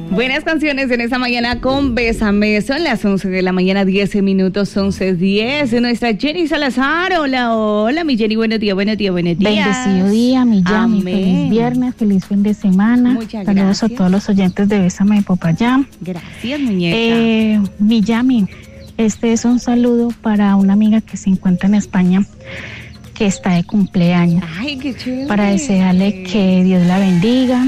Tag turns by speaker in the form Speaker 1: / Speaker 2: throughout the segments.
Speaker 1: Buenas canciones en esta mañana con Bésame. Son las 11 de la mañana, 10 minutos, 11:10. Nuestra Jenny Salazar. Hola, hola, mi Jenny. Buenos días, buenos días, buenos días.
Speaker 2: Bendecido día, mi Yami. Feliz viernes, feliz fin de semana.
Speaker 1: Muchas
Speaker 2: Saludos
Speaker 1: gracias
Speaker 2: a todos los oyentes de Bésame de Popayán.
Speaker 1: Gracias, muñeca.
Speaker 2: Mi Yami, este es un saludo para una amiga que se encuentra en España, que está de cumpleaños.
Speaker 1: Ay, qué chévere.
Speaker 2: Para desearle que Dios la bendiga,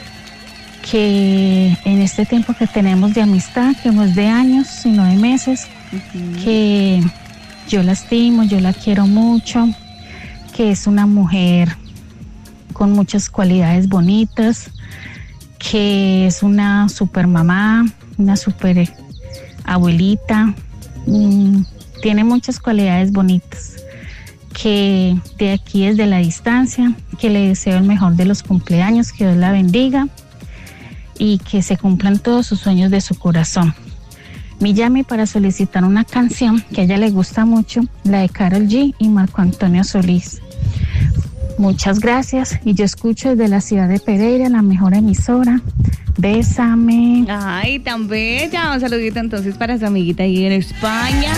Speaker 2: que en este tiempo que tenemos de amistad, que no es de años, sino de meses, que yo la estimo, yo la quiero mucho, que es una mujer con muchas cualidades bonitas, que es una super mamá, una super abuelita, tiene muchas cualidades bonitas, que de aquí desde la distancia, que le deseo el mejor de los cumpleaños, que Dios la bendiga y que se cumplan todos sus sueños de su corazón. Me llame para solicitar una canción que a ella le gusta mucho, la de Karol G y Marco Antonio Solís. Muchas gracias y yo escucho desde la ciudad de Pereira, la mejor emisora. Bésame.
Speaker 1: Ay, tan bella. Un saludito entonces para su amiguita ahí en España.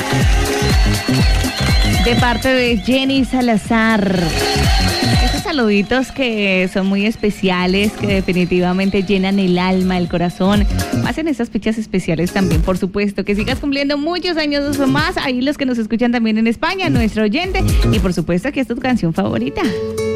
Speaker 1: De parte de Jenny Salazar. Esos saluditos que son muy especiales, que definitivamente llenan el alma, el corazón. Más en esas fechas especiales también, por supuesto. Que sigas cumpliendo muchos años más. Ahí los que nos escuchan también en España, nuestro oyente. Y por supuesto que esta es tu canción favorita.